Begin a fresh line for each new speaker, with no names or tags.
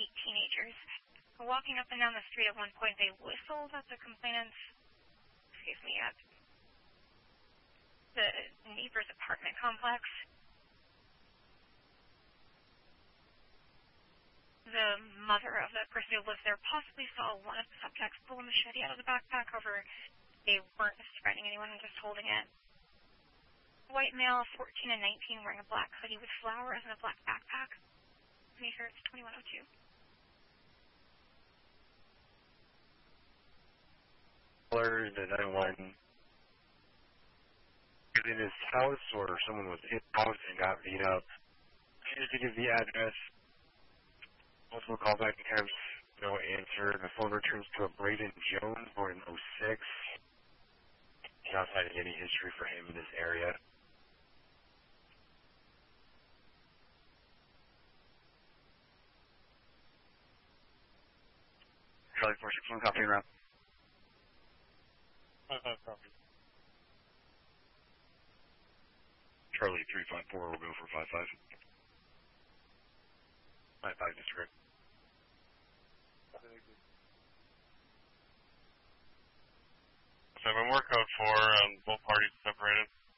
teenagers. Walking up and down the street at one point, they whistled at the complainant's, at the neighbor's apartment complex. The mother of the person who lives there possibly saw one of the subjects pull a machete out of the backpack. However, they weren't threatening anyone, just holding it. White male, 14 and 19, wearing a black hoodie with flowers and a black backpack. Meter, it's 2102.
The 911 is in his house, or someone was in his house and got beat up. Just to give the address, multiple callback attempts, no answer. The phone returns to a Braden Jones, born in 06. Not citing any history for him in this area. Charlie 461, copy and route.
55 copy.
Charlie 354 will go for 55. 55 district.
Seven more code 4, both parties separated.